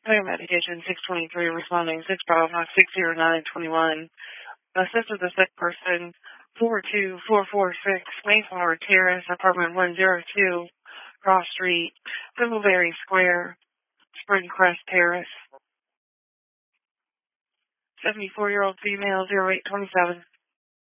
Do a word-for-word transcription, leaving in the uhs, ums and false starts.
Payer medication six twenty-three, responding six five six zero nine twenty-one. Assist with the sick person four two four four six Mayflower Terrace, apartment one oh two, Cross Street, Thimbleberry Square, Spring Crest Terrace. seventy-four-year-old female, zero eight twenty-seven.